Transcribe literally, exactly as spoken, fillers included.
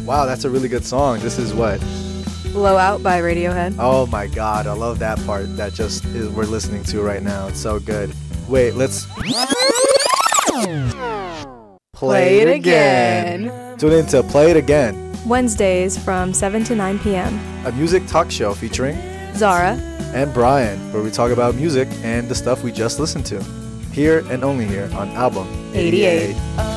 Wow, that's a really good song. This is what? Blowout by Radiohead. Oh my god, I love that part that just is we're listening to right now. It's so good. Wait, let's Play it again. Tune in to Play It Again, Wednesdays from seven to nine p.m. a music talk show featuring Zara and Brian, where we talk about music and the stuff we just listened to. Here and only here on Album eighty-eight. eighty-eight.